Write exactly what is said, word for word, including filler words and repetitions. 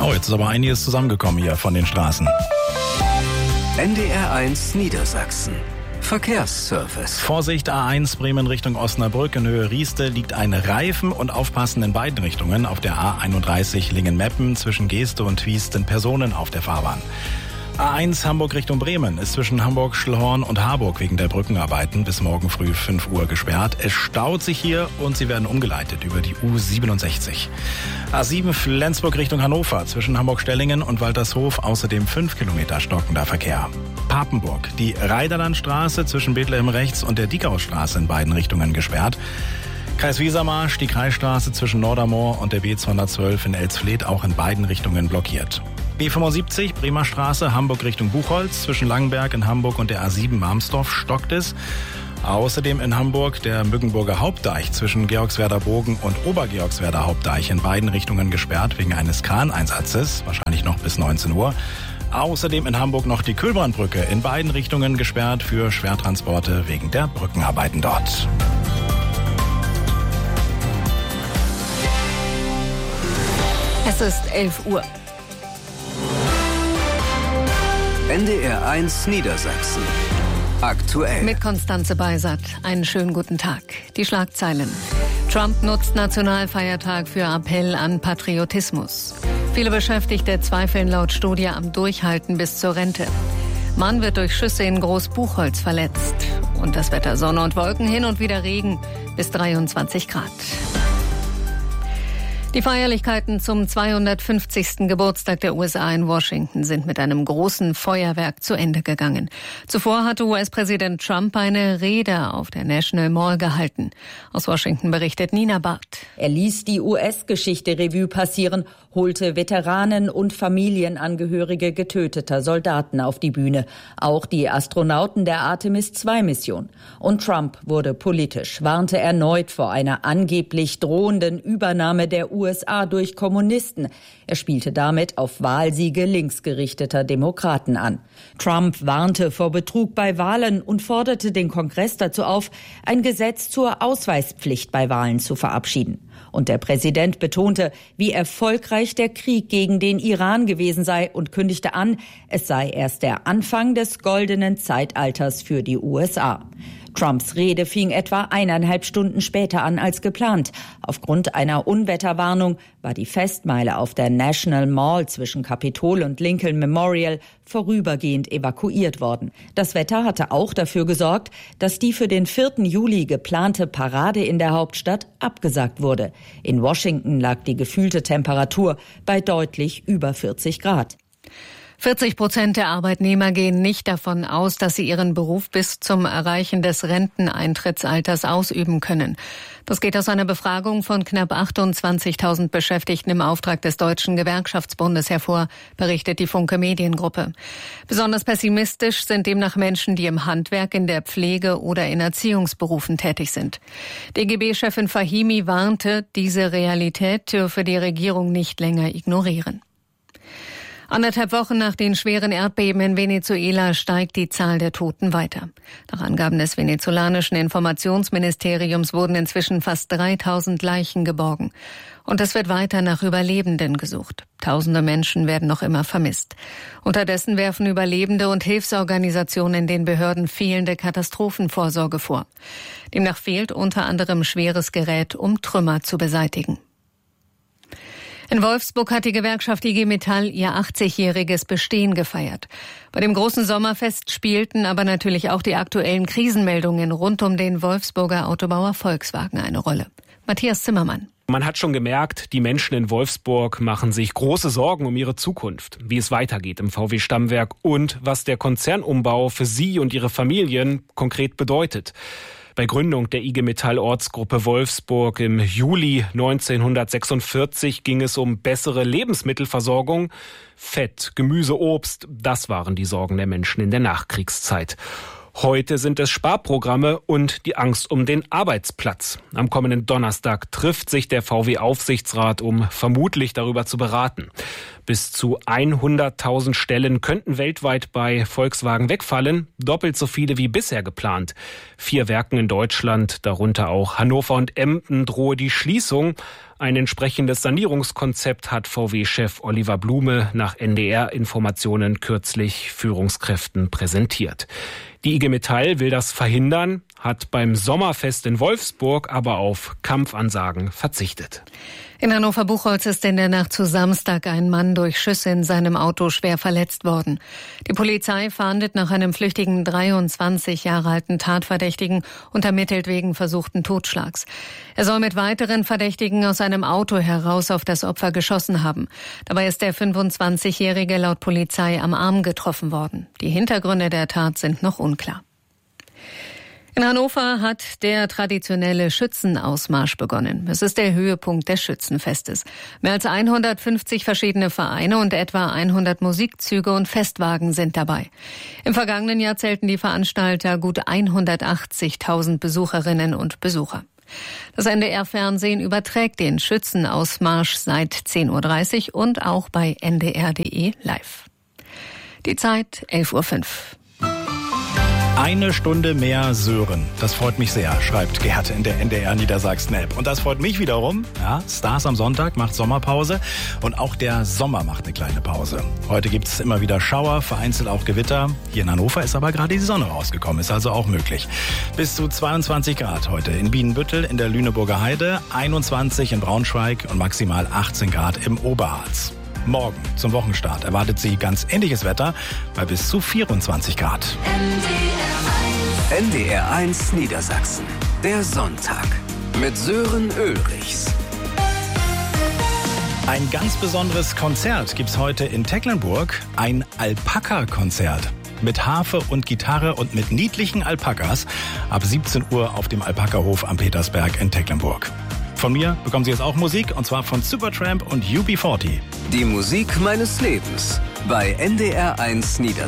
Oh, jetzt ist aber einiges zusammengekommen hier von den Straßen. N D R eins Niedersachsen. Verkehrsservice. Vorsicht, A eins Bremen Richtung Osnabrück in Höhe Rieste liegt ein Reifen und aufpassen in beiden Richtungen. Auf der A einunddreißig Lingen-Meppen zwischen Geeste und Twiest sind Personen auf der Fahrbahn. A eins Hamburg Richtung Bremen ist zwischen Hamburg, Schlhorn und Harburg wegen der Brückenarbeiten bis morgen früh fünf Uhr gesperrt. Es staut sich hier und sie werden umgeleitet über die U siebenundsechzig. A sieben Flensburg Richtung Hannover zwischen Hamburg-Stellingen und Waltershof außerdem fünf Kilometer stockender Verkehr. Papenburg, die Reiderlandstraße zwischen Bethlehem rechts und der Dickaustraße in beiden Richtungen gesperrt. Kreis Wesermarsch, die Kreisstraße zwischen Nordermoor und der B zweihundertzwölf in Elsfleth auch in beiden Richtungen blockiert. B fünfundsiebzig, Bremer Straße, Hamburg Richtung Buchholz, zwischen Langenberg in Hamburg und der A sieben Marmsdorf stockt es. Außerdem in Hamburg der Mückenburger Hauptdeich zwischen Georgswerder Bogen und Obergeorgswerder Hauptdeich in beiden Richtungen gesperrt wegen eines Kraneinsatzes, wahrscheinlich noch bis neunzehn Uhr. Außerdem in Hamburg noch die Kühlbrandbrücke in beiden Richtungen gesperrt für Schwertransporte wegen der Brückenarbeiten dort. Es ist elf Uhr. N D R eins Niedersachsen. Aktuell. Mit Konstanze Beisert. Einen schönen guten Tag. Die Schlagzeilen. Trump nutzt Nationalfeiertag für Appell an Patriotismus. Viele Beschäftigte zweifeln laut Studie am Durchhalten bis zur Rente. Mann wird durch Schüsse in Großbuchholz verletzt. Und das Wetter: Sonne und Wolken, hin und wieder Regen bis dreiundzwanzig Grad. Die Feierlichkeiten zum zweihundertfünfzigsten Geburtstag der U S A in Washington sind mit einem großen Feuerwerk zu Ende gegangen. Zuvor hatte U S-Präsident Trump eine Rede auf der National Mall gehalten. Aus Washington berichtet Nina Barth. Er ließ die U S-Geschichte Revue passieren, holte Veteranen und Familienangehörige getöteter Soldaten auf die Bühne, auch die Astronauten der Artemis zwei Mission. Und Trump wurde politisch, warnte erneut vor einer angeblich drohenden Übernahme der U S A durch Kommunisten. Er spielte damit auf Wahlsiege linksgerichteter Demokraten an. Trump warnte vor Betrug bei Wahlen und forderte den Kongress dazu auf, ein Gesetz zur Ausweispflicht bei Wahlen zu verabschieden. Und der Präsident betonte, wie erfolgreich der Krieg gegen den Iran gewesen sei und kündigte an, es sei erst der Anfang des goldenen Zeitalters für die U S A. Trumps Rede fing etwa eineinhalb Stunden später an als geplant. Aufgrund einer Unwetterwarnung war die Festmeile auf der National Mall zwischen Kapitol und Lincoln Memorial vorübergehend evakuiert worden. Das Wetter hatte auch dafür gesorgt, dass die für den vierten Juli geplante Parade in der Hauptstadt abgesagt wurde. In Washington lag die gefühlte Temperatur bei deutlich über vierzig Grad. vierzig Prozent der Arbeitnehmer gehen nicht davon aus, dass sie ihren Beruf bis zum Erreichen des Renteneintrittsalters ausüben können. Das geht aus einer Befragung von knapp achtundzwanzigtausend Beschäftigten im Auftrag des Deutschen Gewerkschaftsbundes hervor, berichtet die Funke Mediengruppe. Besonders pessimistisch sind demnach Menschen, die im Handwerk, in der Pflege oder in Erziehungsberufen tätig sind. D G B-Chefin Fahimi warnte, diese Realität dürfe die Regierung nicht länger ignorieren. Anderthalb Wochen nach den schweren Erdbeben in Venezuela steigt die Zahl der Toten weiter. Nach Angaben des venezolanischen Informationsministeriums wurden inzwischen fast dreitausend Leichen geborgen. Und es wird weiter nach Überlebenden gesucht. Tausende Menschen werden noch immer vermisst. Unterdessen werfen Überlebende und Hilfsorganisationen den Behörden fehlende Katastrophenvorsorge vor. Demnach fehlt unter anderem schweres Gerät, um Trümmer zu beseitigen. In Wolfsburg hat die Gewerkschaft I G Metall ihr achtzigjähriges Bestehen gefeiert. Bei dem großen Sommerfest spielten aber natürlich auch die aktuellen Krisenmeldungen rund um den Wolfsburger Autobauer Volkswagen eine Rolle. Matthias Zimmermann. Man hat schon gemerkt, die Menschen in Wolfsburg machen sich große Sorgen um ihre Zukunft, wie es weitergeht im V W-Stammwerk und was der Konzernumbau für sie und ihre Familien konkret bedeutet. Bei Gründung der I G Metall Ortsgruppe Wolfsburg im Juli neunzehnhundertsechsundvierzig ging es um bessere Lebensmittelversorgung. Fett, Gemüse, Obst, das waren die Sorgen der Menschen in der Nachkriegszeit. Heute sind es Sparprogramme und die Angst um den Arbeitsplatz. Am kommenden Donnerstag trifft sich der V W-Aufsichtsrat, um vermutlich darüber zu beraten. Bis zu hunderttausend Stellen könnten weltweit bei Volkswagen wegfallen, doppelt so viele wie bisher geplant. Vier Werken in Deutschland, darunter auch Hannover und Emden, drohe die Schließung. Ein entsprechendes Sanierungskonzept hat V W-Chef Oliver Blume nach N D R-Informationen kürzlich Führungskräften präsentiert. Die I G Metall will das verhindern, hat beim Sommerfest in Wolfsburg aber auf Kampfansagen verzichtet. In Hannover-Buchholz ist in der Nacht zu Samstag ein Mann durch Schüsse in seinem Auto schwer verletzt worden. Die Polizei fahndet nach einem flüchtigen dreiundzwanzig Jahre alten Tatverdächtigen und ermittelt wegen versuchten Totschlags. Er soll mit weiteren Verdächtigen aus einem Auto heraus auf das Opfer geschossen haben. Dabei ist der fünfundzwanzigjährige laut Polizei am Arm getroffen worden. Die Hintergründe der Tat sind noch unklar. In Hannover hat der traditionelle Schützenausmarsch begonnen. Es ist der Höhepunkt des Schützenfestes. Mehr als hundertfünfzig verschiedene Vereine und etwa hundert Musikzüge und Festwagen sind dabei. Im vergangenen Jahr zählten die Veranstalter gut hundertachtzigtausend Besucherinnen und Besucher. Das N D R-Fernsehen überträgt den Schützenausmarsch seit zehn Uhr dreißig und auch bei N D R Punkt D E live. Die Zeit elf Uhr fünf. Eine Stunde mehr Sören. Das freut mich sehr, schreibt Gerd in der N D R Niedersachsen-App. Und das freut mich wiederum. Ja, Stars am Sonntag macht Sommerpause und auch der Sommer macht eine kleine Pause. Heute gibt es immer wieder Schauer, vereinzelt auch Gewitter. Hier in Hannover ist aber gerade die Sonne rausgekommen, ist also auch möglich. Bis zu zweiundzwanzig Grad heute in Bienenbüttel, in der Lüneburger Heide, einundzwanzig in Braunschweig und maximal achtzehn Grad im Oberharz. Morgen zum Wochenstart erwartet sie ganz ähnliches Wetter bei bis zu vierundzwanzig Grad. N D R eins Niedersachsen. Der Sonntag mit Sören Ulrichs. Ein ganz besonderes Konzert gibt's heute in Tecklenburg. Ein Alpaka-Konzert. Mit Harfe und Gitarre und mit niedlichen Alpakas ab siebzehn Uhr auf dem Alpaka-Hof am Petersberg in Tecklenburg. Von mir bekommen Sie jetzt auch Musik, und zwar von Supertramp und U B vierzig. Die Musik meines Lebens bei N D R eins Niedersachsen.